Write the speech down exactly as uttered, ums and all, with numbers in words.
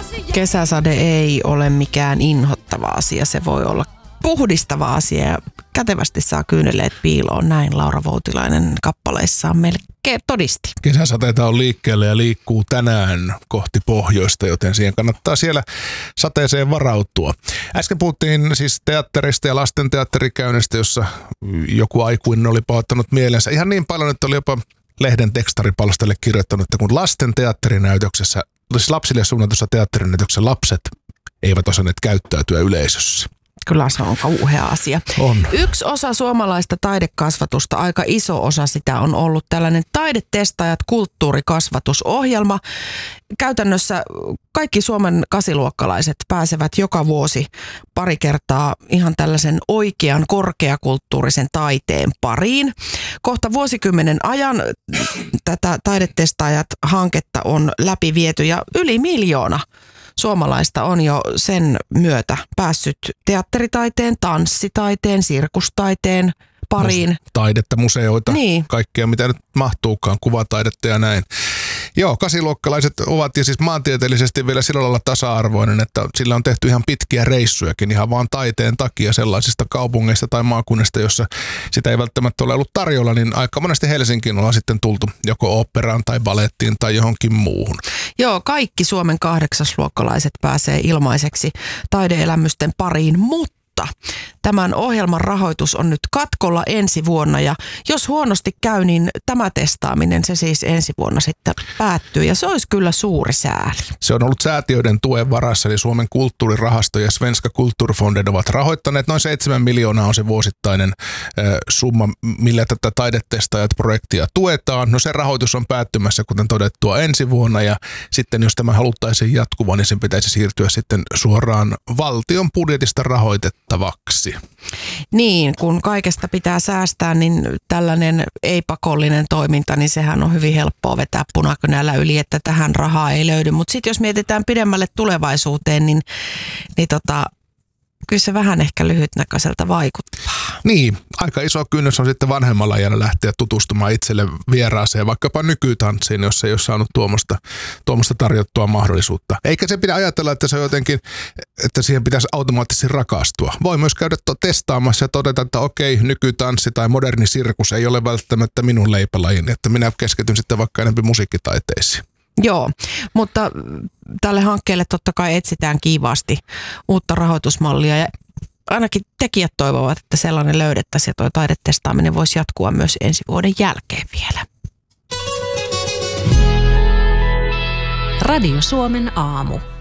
Kesäsade ei ole mikään inhottava asia, se voi olla puhdistava asia ja kätevästi saa kyyneleet piiloon. Näin Laura Voutilainen kappaleissaan meille todisti. Kesäsateita on liikkeellä ja liikkuu tänään kohti pohjoista, joten siihen kannattaa siellä sateeseen varautua. Äsken puhuttiin siis teatterista ja lasten teatterikäynnistä, jossa joku aikuinen oli pahoittanut mielensä ihan niin paljon, että oli jopa lehden tekstaripalstalle kirjoittanut, että kun lasten teatterinäytöksessä, siis lapsille suunnatussa teatterinäytöksessä lapset eivät osanneet käyttäytyä yleisössä. Kyllä se on kauhea asia. On. Yksi osa suomalaista taidekasvatusta, aika iso osa sitä on ollut tällainen Taidetestaajat kulttuurikasvatusohjelma. Käytännössä kaikki Suomen kasiluokkalaiset pääsevät joka vuosi pari kertaa ihan tällaisen oikean korkeakulttuurisen taiteen pariin. Kohta vuosikymmenen ajan tätä Taidetestaajat-hanketta on läpiviety ja yli miljoona suomalaista on jo sen myötä päässyt teatteritaiteen, tanssitaiteen, sirkustaiteen pariin. Taidetta, museoita, niin. Kaikkea mitä nyt mahtuukaan, kuvataidetta ja näin. Joo, kasiluokkalaiset ovat ja siis maantieteellisesti vielä sillä lailla tasa-arvoinen, että sillä on tehty ihan pitkiä reissujakin ihan vaan taiteen takia sellaisista kaupungeista tai maakunnista, jossa sitä ei välttämättä ole ollut tarjolla, niin aika monesti Helsinkiin ollaan sitten tultu joko oopperaan tai balettiin tai johonkin muuhun. Joo, kaikki Suomen kahdeksasluokkalaiset pääsee ilmaiseksi taide-elämysten pariin, mutta tämän ohjelman rahoitus on nyt katkolla ensi vuonna ja jos huonosti käy, niin tämä testaaminen se siis ensi vuonna sitten päättyy ja se olisi kyllä suuri sääli. Se on ollut säätiöiden tuen varassa, eli Suomen kulttuurirahasto ja Svenska Kulturfonden ovat rahoittaneet. Noin seitsemän miljoonaa on se vuosittainen äh, summa, millä tätä Taidetestaajat-projektia tuetaan. No se rahoitus on päättymässä, kuten todettua, ensi vuonna ja sitten jos tämä haluttaisiin jatkuvan, niin sen pitäisi siirtyä sitten suoraan valtion budjetista rahoitettavaksi. Niin, kun kaikesta pitää säästää, niin tällainen ei-pakollinen toiminta, niin sehän on hyvin helppoa vetää punakynällä yli, että tähän rahaa ei löydy. Mutta sitten jos mietitään pidemmälle tulevaisuuteen, niin, niin tota, kyllä se vähän ehkä lyhytnäköiseltä vaikuttaa. Niin, aika iso kynnys on sitten vanhemmalla iällä lähteä tutustumaan itselle vieraaseen, vaikkapa nykytanssiin, jos ei ole saanut tuommoista, tuommoista tarjottua mahdollisuutta. Eikä se pidä ajatella, että se on jotenkin, että siihen pitäisi automaattisesti rakastua. Voi myös käydä testaamassa ja todeta, että okei, nykytanssi tai moderni sirkus ei ole välttämättä minun leipälajini, että minä keskityn sitten vaikka enemmän musiikkitaiteisiin. Joo, mutta tälle hankkeelle totta kai etsitään kiivaasti uutta rahoitusmallia ja ainakin tekijät toivovat, että sellainen löydettäisiin ja tuo taidetestaaminen voisi jatkua myös ensi vuoden jälkeen vielä. Radio Suomen aamu.